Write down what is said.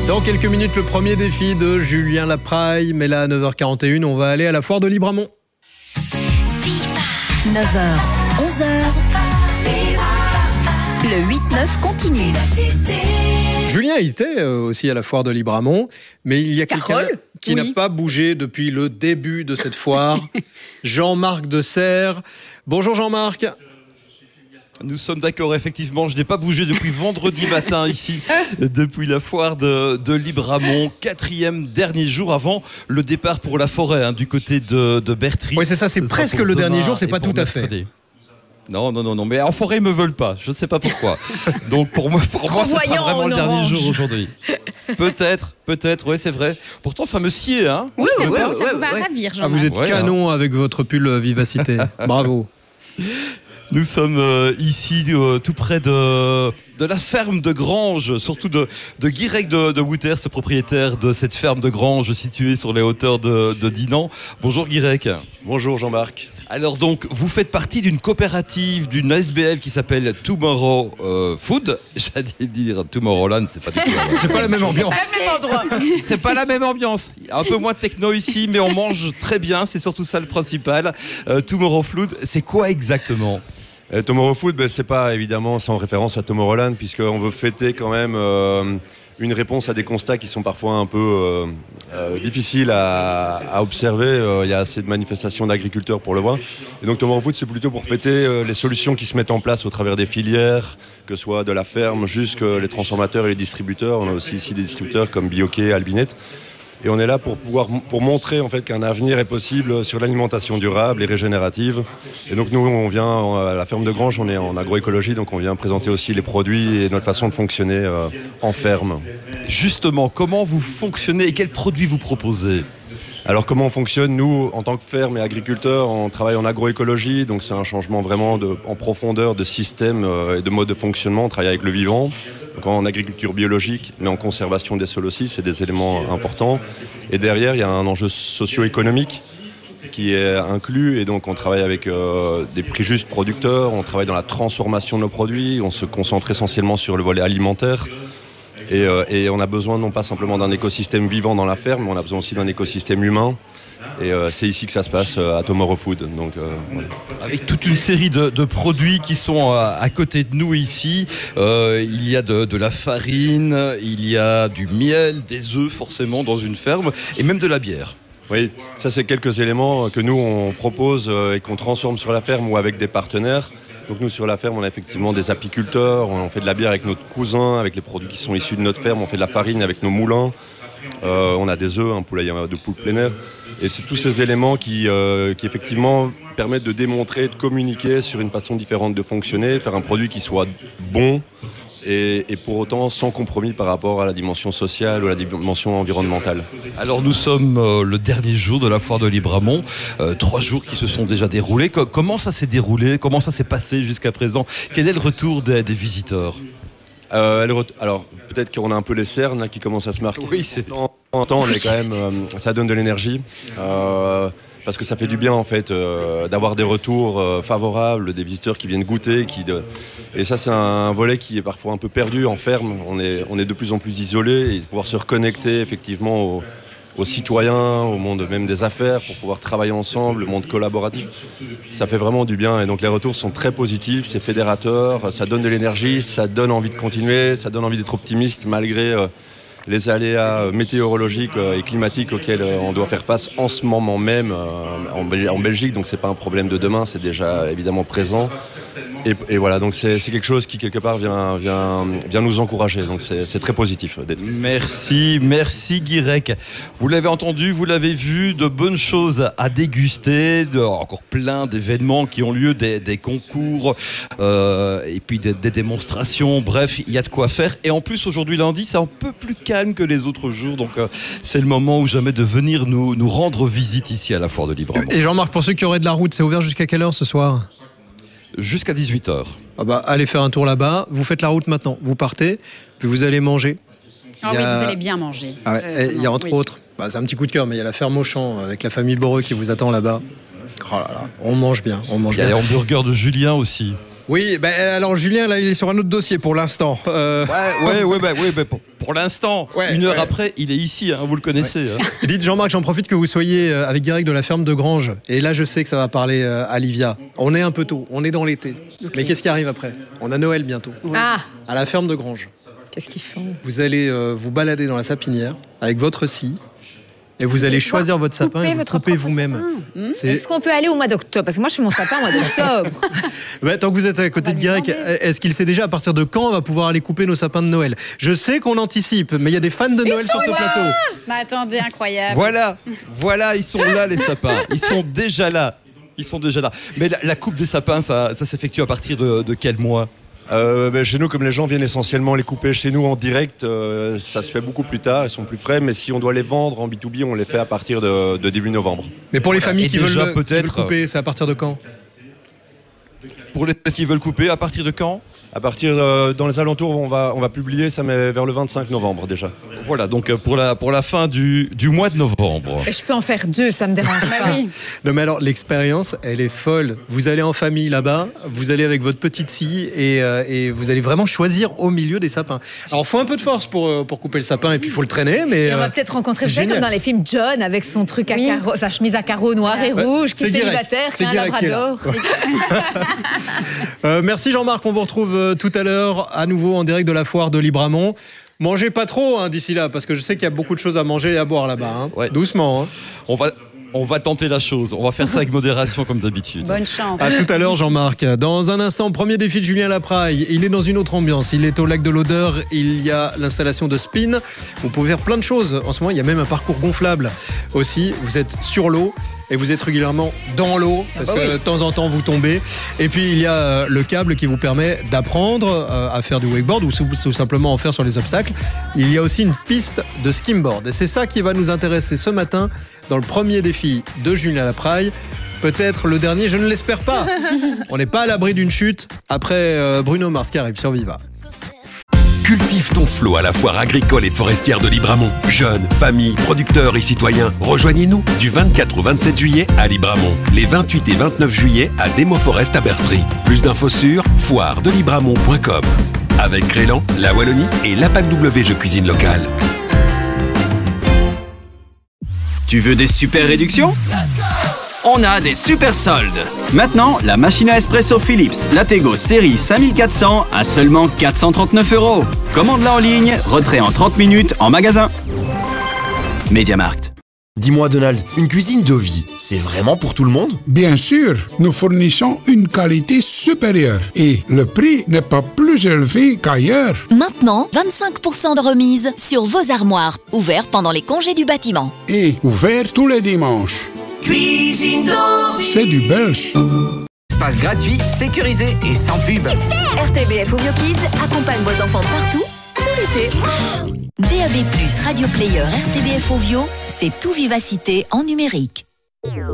Dans quelques minutes, le premier défi de Julien Lapraille. Mais là, à 9h41, on va aller à la foire de Libramont. 9h, 11h. Le 8-9 continue. Julien était aussi à la foire de Libramont, mais il y a quelqu'un qui n'a pas bougé depuis le début de cette foire. Jean-Marc de Serres. Bonjour Jean-Marc. Nous sommes d'accord, effectivement, je n'ai pas bougé depuis vendredi matin ici, depuis la foire de Libramont, 4e dernier jour avant le départ pour la forêt, du côté de Bertry. Oui, c'est ça, c'est presque le dernier jour, c'est pas tout à fait. Non, mais en forêt, ils me veulent pas, je ne sais pas pourquoi. Donc pour moi, ce sera vraiment le dernier jour aujourd'hui. Peut-être, oui, c'est vrai. Pourtant, ça me sied, hein. Oui, ça vous va ravir, Jean-Marc. Vous êtes canon avec votre pull Vivacité. Bravo. Nous sommes ici tout près de la ferme de Granges, surtout de Guirec de Wouters, ce propriétaire de cette ferme de Granges située sur les hauteurs de Dinan. Bonjour Guirec. Bonjour Jean-Marc. Alors donc, vous faites partie d'une coopérative, d'une ASBL qui s'appelle Tomorrow Food. J'allais dire Tomorrowland, c'est pas du tout. C'est pas la même ambiance. C'est pas la même ambiance. Un peu moins techno ici, mais on mange très bien. C'est surtout ça le principal. Tomorrow Food, c'est quoi exactement ? Tomorrow Food, c'est pas évidemment sans référence à Tomorrowland, puisqu'on veut fêter quand même une réponse à des constats qui sont parfois un peu difficiles à observer. Il y a assez de manifestations d'agriculteurs pour le voir. Et donc Tomorrow Food, c'est plutôt pour fêter les solutions qui se mettent en place au travers des filières, que ce soit de la ferme jusqu'aux les transformateurs et les distributeurs. On a aussi ici des distributeurs comme Bioquet, Albinette. Et on est là pour montrer en fait qu'un avenir est possible sur l'alimentation durable et régénérative. Et donc nous, on vient à la ferme de Granges, on est en agroécologie, donc on vient présenter aussi les produits et notre façon de fonctionner en ferme. Justement, comment vous fonctionnez et quels produits vous proposez ? Alors comment on fonctionne ? Nous, en tant que ferme et agriculteurs, on travaille en agroécologie, donc c'est un changement vraiment en profondeur de système et de mode de fonctionnement. On travaille avec le vivant, donc en agriculture biologique, mais en conservation des sols aussi, c'est des éléments importants. Et derrière, il y a un enjeu socio-économique qui est inclus, et donc on travaille avec des prix justes producteurs, on travaille dans la transformation de nos produits, on se concentre essentiellement sur le volet alimentaire. Et on a besoin non pas simplement d'un écosystème vivant dans la ferme, mais on a besoin aussi d'un écosystème humain. Et c'est ici que ça se passe à Tomorrow Food. Donc, voilà. Avec toute une série de produits qui sont à côté de nous ici. Il y a de la farine, il y a du miel, des œufs forcément dans une ferme, et même de la bière. Oui, ça c'est quelques éléments que nous on propose et qu'on transforme sur la ferme ou avec des partenaires. Donc nous sur la ferme on a effectivement des apiculteurs, on fait de la bière avec notre cousin, avec les produits qui sont issus de notre ferme, on fait de la farine avec nos moulins, on a des œufs, un poulailler de poule plein air. Et c'est tous ces éléments qui effectivement permettent de démontrer, de communiquer sur une façon différente de fonctionner, de faire un produit qui soit bon et pour autant sans compromis par rapport à la dimension sociale ou à la dimension environnementale. Alors nous sommes le dernier jour de la foire de Libramont, 3 jours qui se sont déjà déroulés. Comment ça s'est déroulé ? Comment ça s'est passé jusqu'à présent ? Quel est le retour des visiteurs ? Alors peut-être qu'on a un peu les cernes qui commencent à se marquer. Oui, c'est temps, on est quand même, ça donne de l'énergie. Parce que ça fait du bien en fait d'avoir des retours favorables, des visiteurs qui viennent goûter. Et ça c'est un volet qui est parfois un peu perdu en ferme. On est de plus en plus isolé et pouvoir se reconnecter effectivement aux citoyens, au monde même des affaires, pour pouvoir travailler ensemble, le monde collaboratif, ça fait vraiment du bien. Et donc les retours sont très positifs, c'est fédérateur, ça donne de l'énergie, ça donne envie de continuer, ça donne envie d'être optimiste malgré les aléas météorologiques et climatiques auxquels on doit faire face en ce moment même en Belgique. Donc c'est pas un problème de demain, c'est déjà évidemment présent. Et voilà, donc c'est quelque chose qui quelque part vient nous encourager. Donc c'est très positif d'être. Merci Guirec. Vous l'avez entendu, vous l'avez vu, de bonnes choses à déguster, encore plein d'événements qui ont lieu, des concours et puis des démonstrations. Bref, il y a de quoi faire. Et en plus aujourd'hui lundi, c'est un peu plus calme que les autres jours. Donc c'est le moment ou jamais de venir nous rendre visite ici à la foire de Libramont. Et Jean-Marc, pour ceux qui auraient de la route, c'est ouvert jusqu'à quelle heure ce soir ? Jusqu'à 18h. Ah bah, allez faire un tour là-bas, vous faites la route maintenant, vous partez, puis vous allez manger. Ah oui, vous allez bien manger. Ah ouais, il y a entre autres c'est un petit coup de cœur, mais il y a la ferme Auchan avec la famille Boreux qui vous attend là-bas. Oh là là, on mange bien, Il y a les hamburgers de Julien aussi. Oui, alors Julien, là, il est sur un autre dossier pour l'instant. Pour l'instant. Ouais, 1 heure après, il est ici, vous le connaissez. Ouais. Dites Jean-Marc, j'en profite que vous soyez avec Guirec de la ferme de Granges. Et là, je sais que ça va parler à Livia. On est un peu tôt, on est dans l'été. Okay. Mais qu'est-ce qui arrive après ? On a Noël bientôt. Ouais. À la ferme de Granges. Qu'est-ce qu'ils font ? Vous allez vous balader dans la sapinière avec votre scie. Et vous allez choisir votre sapin et vous coupez vous-même. Est-ce qu'on peut aller au mois d'octobre ? Parce que moi, je fais mon sapin au mois d'octobre. Tant que vous êtes à côté de Guirec, est-ce qu'il sait déjà à partir de quand on va pouvoir aller couper nos sapins de Noël ? Je sais qu'on anticipe, mais il y a des fans de Noël sur ce plateau. Mais attendez, incroyable. Voilà, ils sont là les sapins. Ils sont déjà là. Mais la coupe des sapins, ça s'effectue à partir de quel mois ? Chez nous, comme les gens viennent essentiellement les couper chez nous en direct, ça se fait beaucoup plus tard, ils sont plus frais, mais si on doit les vendre en B2B, on les fait à partir de début novembre. Mais pour les familles qui veulent couper, c'est à partir de quand ? Pour les qui veulent couper, à partir de quand ? À partir dans les alentours, on va publier, ça met vers le 25 novembre déjà. Voilà, donc pour la fin du mois de novembre. Je peux en faire 2, ça me dérange pas. Oui. Non mais alors l'expérience, elle est folle. Vous allez en famille là-bas, vous allez avec votre petite scie et vous allez vraiment choisir au milieu des sapins. Alors il faut un peu de force pour couper le sapin et puis il faut le traîner. Mais on va peut-être rencontrer comme dans les films John avec son truc à carreaux, sa chemise à carreaux noir et rouge, qui est célibataire, qui a un labrador. Merci Jean-Marc, on vous retrouve tout à l'heure à nouveau en direct de la foire de Libramont. Mangez pas trop d'ici là, parce que je sais qu'il y a beaucoup de choses à manger et à boire là-bas. Ouais. Doucement. On va tenter la chose. On va faire ça avec modération comme d'habitude. Bonne chance. À tout à l'heure Jean-Marc. Dans un instant, premier défi de Julien Lapraille. Il est dans une autre ambiance. Il est au lac de l'Odeur. Il y a l'installation de spin. Vous pouvez faire plein de choses. En ce moment, il y a même un parcours gonflable aussi. Vous êtes sur l'eau. Et vous êtes régulièrement dans l'eau, parce que de temps en temps vous tombez. Et puis il y a le câble qui vous permet d'apprendre à faire du wakeboard ou tout simplement en faire sur les obstacles. Il y a aussi une piste de skimboard. Et c'est ça qui va nous intéresser ce matin dans le premier défi de Julien Lapraille. Peut-être le dernier, je ne l'espère pas. On n'est pas à l'abri d'une chute après Bruno Mars qui arrive sur Viva. Cultive ton flot à la foire agricole et forestière de Libramont. Jeunes, familles, producteurs et citoyens, rejoignez-nous du 24 au 27 juillet à Libramont. Les 28 et 29 juillet à Démo-Forest à Bertry. Plus d'infos sur foiredelibramont.com. Avec Crélan, la Wallonie et l'APAC W Jeux Cuisine Locale. Tu veux des super réductions ? On a des super soldes. Maintenant, la machine à espresso Philips Lattego série 5400 à seulement 439 €. Commande-la en ligne, retrait en 30 minutes en magasin. Mediamarkt. Dis-moi Donald, une cuisine de vie, c'est vraiment pour tout le monde ? Bien sûr, nous fournissons une qualité supérieure et le prix n'est pas plus élevé qu'ailleurs. Maintenant, 25% de remise sur vos armoires, ouverts pendant les congés du bâtiment. Et ouvert tous les dimanches. Cuisine de vie. C'est du belge. Espace gratuit, sécurisé et sans pub. Super. RTBF Ovio Kids accompagne vos enfants partout, tout l'été. DAB+, Radio Player, RTBF Ovio, c'est tout vivacité en numérique.